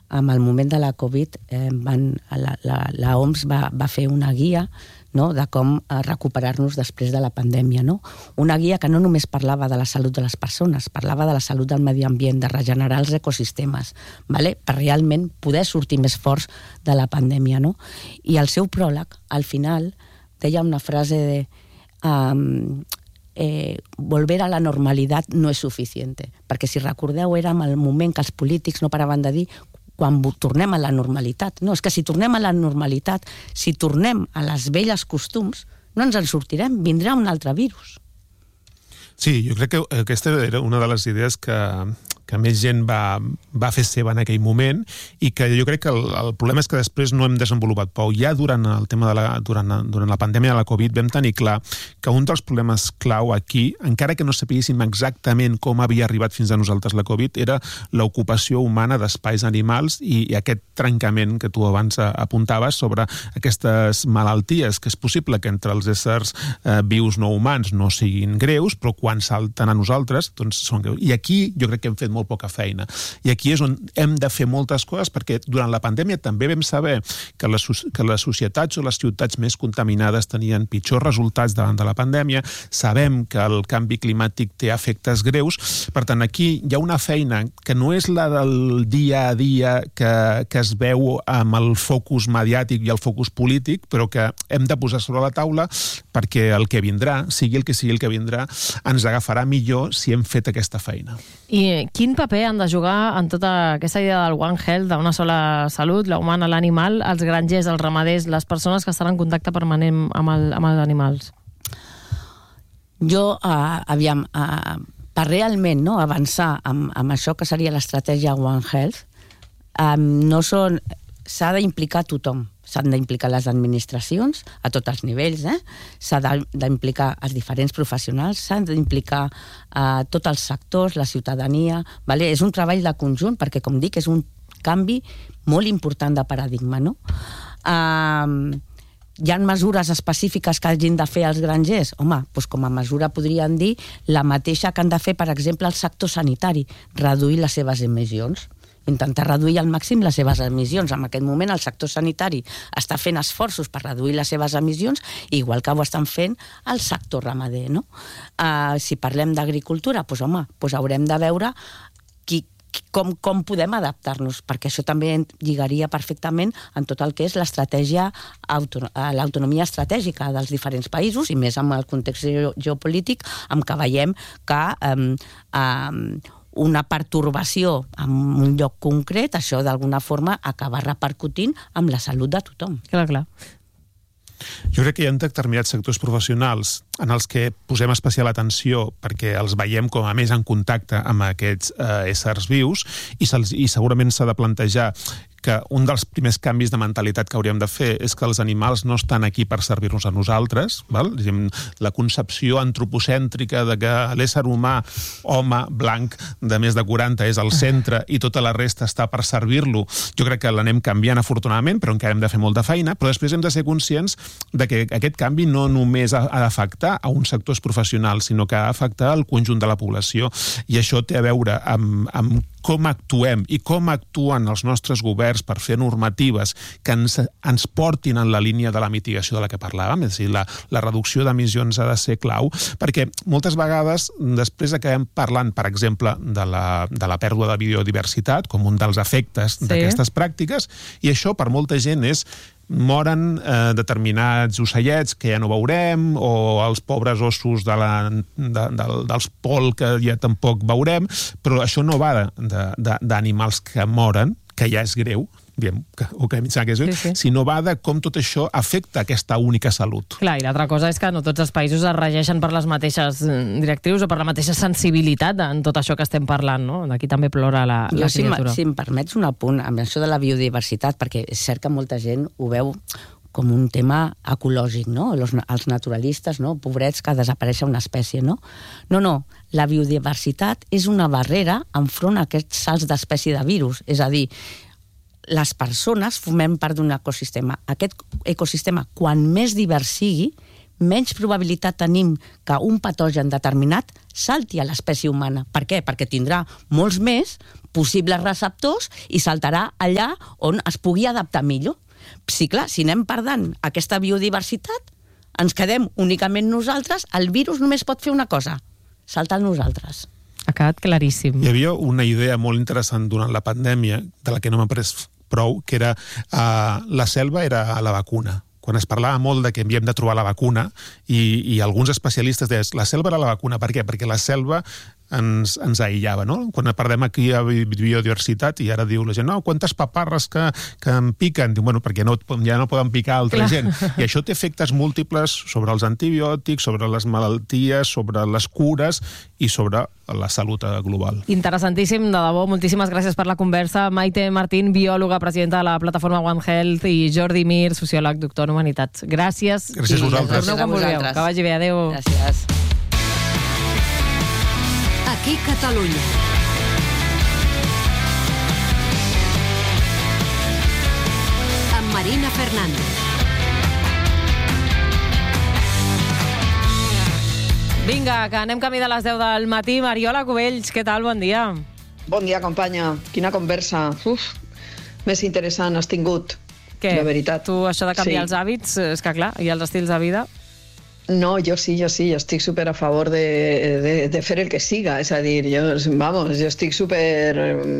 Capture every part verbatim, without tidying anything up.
amb el moment de la Covid, eh, van, la, la, la O M S va, va fer una guia, no?, de com recuperar-nos després de la pandèmia, no? Una guia que no només parlava de la salut de les persones, parlava de la salut del medi ambient, de regenerar els ecosistemes, vale? Per realment poder sortir més forts de la pandèmia, no? I el seu pròleg, al final, deia una frase de um, eh, volver a la normalitat no és suficiente, perquè si recordeu era en el moment que els polítics no paraven de dir quan tornem a la normalitat. No, és que si tornem a la normalitat, si tornem a les velles costums, no ens en sortirem, vindrà un altre virus. Sí, jo crec que aquesta era una de les idees que, que més gent va, va fer seva en aquell moment i que jo crec que el, el problema és que després no hem desenvolupat prou. Ja durant el tema de la, durant, durant la pandèmia de la Covid vam tenir clar que un dels problemes clau aquí, encara que no sapiguéssim exactament com havia arribat fins a nosaltres la Covid, era l'ocupació humana d'espais animals i, i aquest trencament que tu abans apuntaves sobre aquestes malalties, que és possible que entre els éssers eh, vius no humans no siguin greus, però quan salten a nosaltres doncs són greus. I aquí jo crec que hem fet molt poca feina. I aquí és on hem de fer moltes coses, perquè durant la pandèmia també vam saber que les, que les societats o les ciutats més contaminades tenien pitjors resultats davant de la pandèmia. Sabem que el canvi climàtic té efectes greus. Per tant, aquí hi ha una feina que no és la del dia a dia que, que es veu amb el focus mediàtic i el focus polític, però que hem de posar sobre la taula perquè el que vindrà, sigui el que sigui el que vindrà, ens agafarà millor si hem fet aquesta feina. I quin paper han de jugar en tota aquesta idea del One Health, d'una sola salut, la humana, l'animal, els grangers, els ramaders, les persones que estan en contacte permanent amb, el, amb els animals? Jo, uh, aviam, uh, per realment no, avançar amb, amb això que seria l'estratègia One Health, um, no són... s'ha d'implicar tothom. S'han d'implicar les administracions a tots els nivells, eh? S'ha d'implicar els diferents professionals, s'han d'implicar eh, tots els sectors, la ciutadania, vale? És un treball de conjunt, perquè, com dic, és un canvi molt important de paradigma, no? Uh, hi ha mesures específiques que hagin de fer els grangers? Home, doncs com a mesura podríem dir la mateixa que han de fer, per exemple, el sector sanitari, reduir les seves emissions. Intentar reduir al màxim les seves emissions. En aquest moment el sector sanitari està fent esforços per reduir les seves emissions, igual que ho estan fent el sector ramader, no? Uh, si parlem d'agricultura, doncs home, doncs haurem de veure qui, com, com podem adaptar-nos, perquè això també lligaria perfectament en tot el que és l'estratègia, l'autonomia estratègica dels diferents països, i més amb el context geopolític, amb què veiem que um, um, una pertorbació en un lloc concret, això d'alguna forma acaba repercutint amb la salut de tothom. Clar, clar. Jo crec que hi ha determinats sectors professionals en els que posem especial atenció perquè els veiem com a més en contacte amb aquests eh, éssers vius i, i segurament s'ha de plantejar que un dels primers canvis de mentalitat que hauríem de fer és que els animals no estan aquí per servir-nos a nosaltres, val? La concepció antropocèntrica de que l'ésser humà, home, blanc, de més de quaranta, és al centre i tota la resta està per servir-lo, jo crec que l'anem canviant afortunadament, però encara hem de fer molta feina, però després hem de ser conscients de que aquest canvi no només ha d'afectar a uns sectors professionals, sinó que ha d'afectar al conjunt de la població, i això té a veure amb, amb com actuem i com actuen els nostres governs per fer normatives que ens, ens portin en la línia de la mitigació de la que parlàvem, és a dir, la, la reducció d'emissions ha de ser clau, perquè moltes vegades després acabem parlant, per exemple, de la, de la pèrdua de biodiversitat com un dels efectes sí. d'aquestes pràctiques, i això per molta gent és moren eh, determinats ocellets que ja no veurem, o els pobres ossos de la, de, de, dels pol que ja tampoc veurem, però això no va d'animals que moren, que ja és greu, diem, que, o que, que és, sí, sí. sinó va de com tot això afecta aquesta única salut. Clar, i l'altra cosa és que no tots els països es regeixen per les mateixes directrius o per la mateixa sensibilitat en tot això que estem parlant, no? D'aquí també plora la, jo, la criatura. Si, si em permets un apunt amb això de la biodiversitat, perquè és cert que molta gent ho veu com un tema ecològic, no? Els, els naturalistes, no? Pobrets, que desapareix una espècie, no? No, no, la biodiversitat és una barrera enfront a aquests salts d'espècie de virus, és a dir, les persones formem part d'un ecosistema. Aquest ecosistema, quan més divers sigui, menys probabilitat tenim que un patogen determinat salti a l'espècie humana. Per què? Perquè tindrà molts més possibles receptors i saltarà allà on es pugui adaptar millor. Sí, clar, si anem perdent aquesta biodiversitat, ens quedem únicament nosaltres, el virus només pot fer una cosa, saltar nosaltres. Ha quedat claríssim. Hi havia una idea molt interessant durant la pandèmia, de la que no m'ha pres prou, que era uh, la selva era la vacuna. Quan es parlava molt de que havíem de trobar la vacuna i, i alguns especialistes deien la selva era la vacuna. Per què? Perquè la selva ens, ens aïllava, no? Quan parlem aquí de biodiversitat i ara diu la gent, no, quantes paparres que, que em piquen? Diu, bueno, perquè no, ja no poden picar altra Clar. gent. I això té efectes múltiples sobre els antibiòtics, sobre les malalties, sobre les cures i sobre la salut global. Interessantíssim, de debò. Moltíssimes gràcies per la conversa. Maite Martín, biòloga, presidenta de la plataforma One Health, i Jordi Mir, sociòleg, doctor en Humanitats. Gràcies. Gràcies a vosaltres. Torneu quan vulgueu. Que vagi bé. Adéu. Gràcies. Aquí Catalunya. Amb Marina Fernández. Vinga, que anem camí de les deu del matí. Mariola Cubells, què tal? Bon dia. Bon dia, companya. Quina conversa. Uf, més interessant has tingut. Què? La veritat. Tu, això de canviar Sí. els hàbits, és que clar, i els estils de vida... No, jo sí, jo sí, jo estic super a favor de, de, de fer el que siga, és a dir, jo, vamos, jo estic super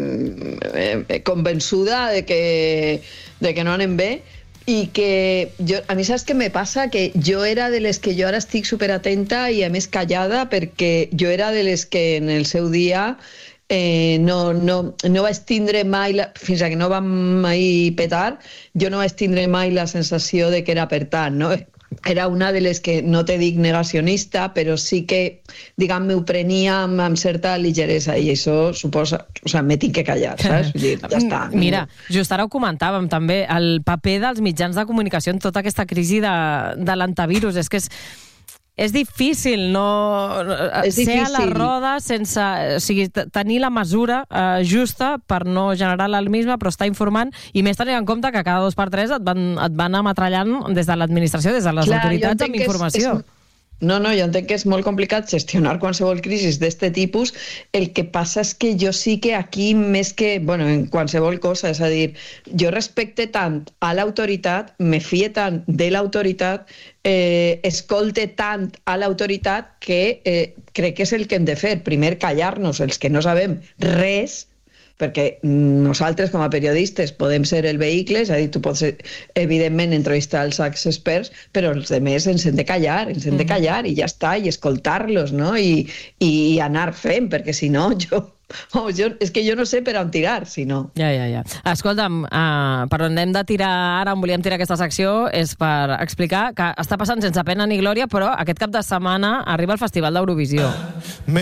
eh, eh, convençuda de que, de que no anem bé i que jo, a mi saps què me passa? Que jo era de les que jo ara estic super atenta i a més callada perquè jo era de les que en el seu dia Eh, no, no, no vaig tindre mai, la, fins a que no vam mai petar, jo no vaig tindre mai la sensació de que era per tant, no? Era una de les que, no te dic negacionista, però sí que, diguem, m'ho prenia amb, amb certa ligeresa i això suposa, o sigui, m'he tinc que callar, saps? Vull dir, ja està. Mira, just ara ho comentàvem també, el paper dels mitjans de comunicació en tota aquesta crisi de, de l'antivirus, és que és És difícil no és ser difícil. a la roda sense, o sigui, tenir la mesura eh, justa per no generar l'alarmisme, però estar informant, i més tenint en compte que cada dos per tres et van, et van ametrallant des de l'administració, des de les Clar, autoritats amb informació. És, és... No, no, jo entenc que és molt complicat gestionar qualsevol crisi d'aquest tipus. El que passa és que jo sí que aquí, més que, bueno, en qualsevol cosa, és a dir, jo respecte tant a l'autoritat, me fie tant de l'autoritat, eh, escolte tant a l'autoritat que eh, crec que és el que hem de fer. Primer, callar-nos, els que no sabem res, perquè nosaltres com a periodistes podem ser el vehicle, és a dir, tu pots evidentment entrevistar els experts, però els altres ens hem de callar, ens hem de callar i ja està, i escoltar-los, no? I, i anar fent, perquè si no, jo... Oh, jo, és que jo no sé per on tirar, si no. Ja, ja, ja. Escolta'm, uh, per on hem de tirar ara, on volíem tirar aquesta secció, és per explicar que està passant sense pena ni glòria, però aquest cap de setmana arriba el Festival d'Eurovisió.